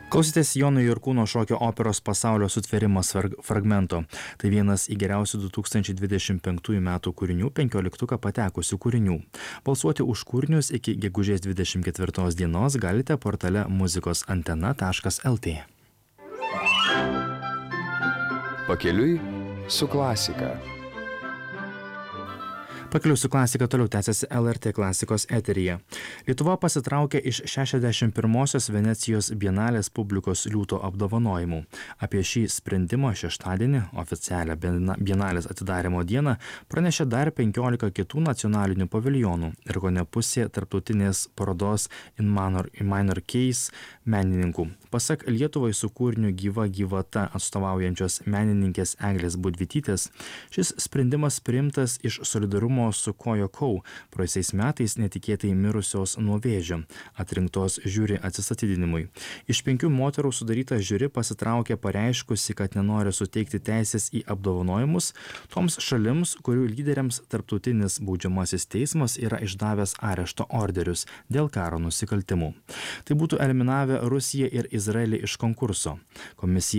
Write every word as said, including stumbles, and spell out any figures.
Klausėtės Jono Jurkūno šokio operos Pasaulio sutvėrimas fragmento. Tai vienas į geriausių du tūkstančiai dvidešimt penktųjų metų kūrinių penkioliktuką patekusių kūrinių. Balsuoti už kūrinius iki gegužės dvidešimt ketvirtos dienos galite portale muzikos antena taškas el tė. Pakeliui su klasika. Pakeliui su klasika toliau tęsiasi el er tė klasikos eteryje. Lietuva pasitraukė iš šešiasdešimt pirmosios Venecijos bienalės publikos liūto apdovanojimų. Apie šį sprendimą šeštadienį, oficialią bienalės atidarymo dieną, pranešė dar penkiolika kitų nacionalinių paviljonų ir kone pusė tarptautinės parodos In Minor, in Minor Case menininkų. Pasak Lietuvai su kūriniu Gyva gyvata atstovaujančios menininkės Eglės Budvytytės, šis sprendimas priimtas iš solidarumo su Kojo Kau, praėjusiais metais netikėtai mirusios nuo vėžio, atrinktos žiūri atsistatydinimui. Iš penkių moterų sudaryta žiūri pasitraukė pareiškusi, kad nenori suteikti teisės į apdovanojimus toms šalims, kurių lyderiams tarptautinis baudžiamasis teismas yra išdavęs arešto orderius dėl karo nusikaltimų. Tai būtų eliminavę Rusiją ir Izraelį iš konkurso. Komisijai